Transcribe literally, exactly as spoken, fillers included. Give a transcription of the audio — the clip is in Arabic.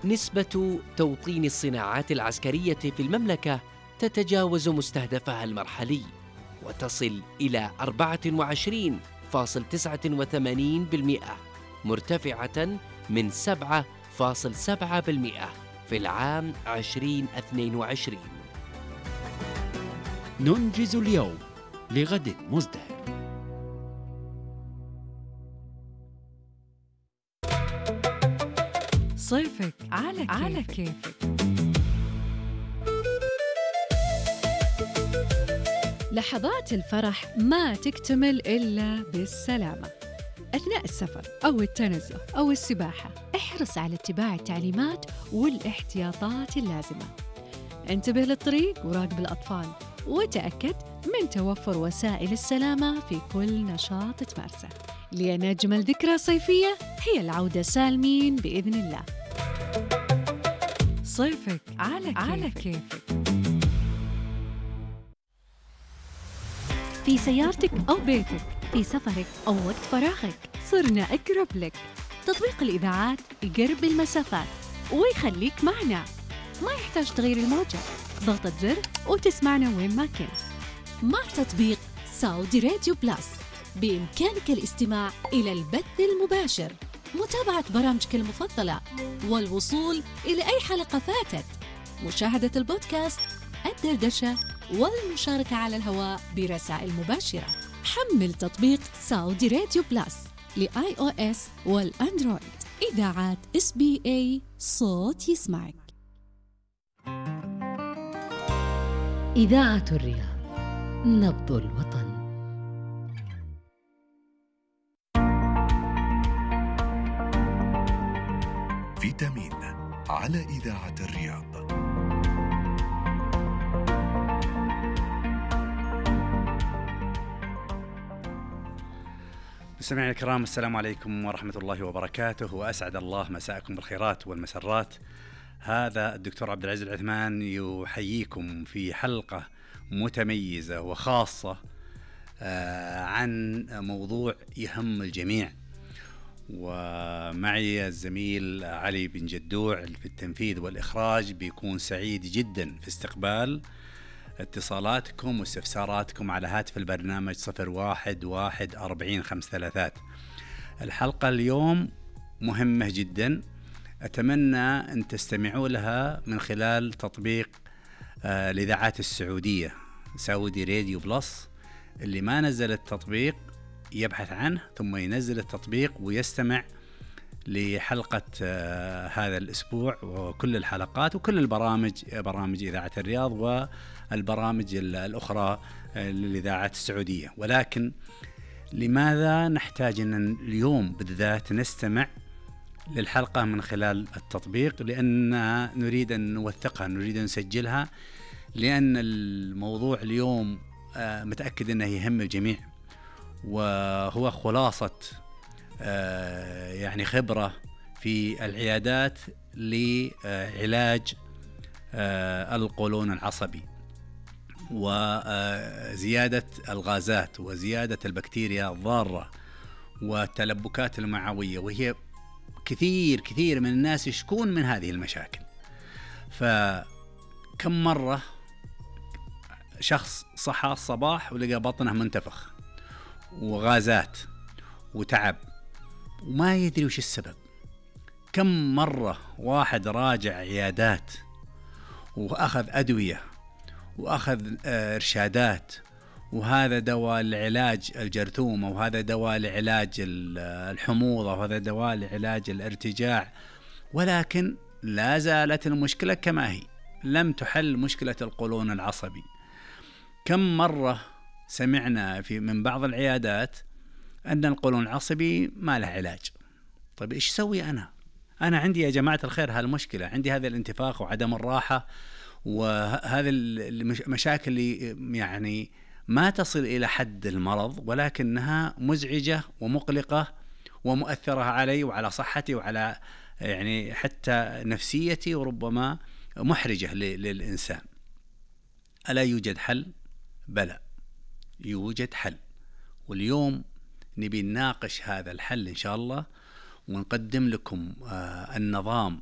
نسبة توطين الصناعات العسكرية في المملكة تتجاوز مستهدفها المرحلي وتصل إلى أربعة وعشرين فاصلة تسعة وثمانين بالمئة، مرتفعة من سبعة فاصلة سبعة بالمئة في العام عشرين اثنين وعشرين. ننجز اليوم لغد مزدهر. صيفك على, على كيفك. لحظات الفرح ما تكتمل إلا بالسلامة. أثناء السفر أو التنزه أو السباحة احرص على اتباع التعليمات والاحتياطات اللازمة. انتبه للطريق وراقب الأطفال، وتأكد من توفر وسائل السلامة في كل نشاط تمارسه، لأن أجمل ذكرى صيفية هي العودة سالمين بإذن الله. صيفك على, على كيفك. في سيارتك أو بيتك، في سفرك أو وقت فراغك، صرنا أقرب لك. تطبيق الإذاعات يقرب المسافات ويخليك معنا، ما يحتاج تغيير الموجة، ضغطة زر وتسمعنا وين ما كنت. مع تطبيق سعودي راديو بلس بإمكانك الاستماع إلى البث المباشر، متابعة برامجك المفضلة، والوصول إلى أي حلقة فاتت، مشاهدة البودكاست، الدردشة، والمشاركة على الهواء برسائل مباشرة. حمل تطبيق سعودي راديو بلس لآي أو إس والأندرويد. إذاعات إس بي إي، صوت يسمعك. إذاعة الرياض، نبض الوطن. فيتامين على إذاعة الرياض. مستمعينا الكرام، السلام عليكم ورحمة الله وبركاته، وأسعد الله مساءكم بالخيرات والمسرات. هذا الدكتور عبد العزيز العثمان يحييكم في حلقة متميزة وخاصة عن موضوع يهم الجميع، ومعي الزميل علي بن جدوع في التنفيذ والإخراج. بيكون سعيد جدا في استقبال اتصالاتكم واستفساراتكم على هاتف البرنامج صفر واحد واحد أربعين خمس ثلاثات. الحلقة اليوم مهمة جدا، أتمنى أن تستمعوا لها من خلال تطبيق آه الإذاعات السعودية سعودي راديو بلس. اللي ما نزل التطبيق يبحث عنه ثم ينزل التطبيق ويستمع لحلقة آه هذا الأسبوع وكل الحلقات وكل البرامج، برامج إذاعة الرياض والبرامج الأخرى آه للإذاعات السعودية. ولكن لماذا نحتاج أن اليوم بالذات نستمع للحلقة من خلال التطبيق؟ لأن نريد أن نوثقها، نريد أن نسجلها، لأن الموضوع اليوم آه متأكد أنه يهم الجميع، وهو خلاصة آه يعني خبرة في العيادات لعلاج آه القولون العصبي وزيادة الغازات وزيادة البكتيريا الضارة والتلبكات المعوية، وهي كثير كثير من الناس يشكون من هذه المشاكل. فكم مرة شخص صحى الصباح ولقى بطنه منتفخ وغازات وتعب وما يدري وش السبب. كم مرة واحد راجع عيادات وأخذ أدوية وأخذ إرشادات، وهذا دواء لعلاج الجرثومة، وهذا دواء لعلاج الحموضة، وهذا دواء لعلاج الارتجاع، ولكن لا زالت المشكلة كما هي، لم تحل مشكلة القولون العصبي. كم مرة سمعنا في من بعض العيادات أن القولون العصبي ما له علاج. طيب إيش سوي أنا؟ أنا عندي يا جماعة الخير هالمشكلة، عندي هذا الانتفاخ وعدم الراحة وهذه المشاكل اللي يعني ما تصل إلى حد المرض، ولكنها مزعجة ومقلقة ومؤثرة علي وعلى صحتي وعلى يعني حتى نفسيتي، وربما محرجة للإنسان. ألا يوجد حل؟ بلى يوجد حل، واليوم نبي نناقش هذا الحل إن شاء الله، ونقدم لكم النظام